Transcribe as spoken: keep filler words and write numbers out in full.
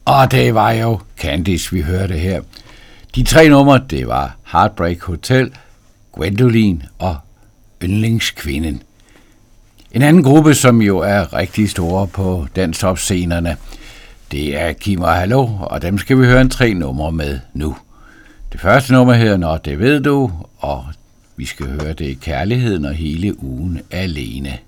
Og det var jo Candice, vi hørte her. De tre numre, det var Heartbreak Hotel, Gwendoline og Yndlingskvinden. En anden gruppe, som jo er rigtig store på danstopscenerne, det er Kim og Hallo, og dem skal vi høre en tre numre med nu. Det første nummer hedder Nå, det ved du, og vi skal høre det Kærligheden og hele ugen alene.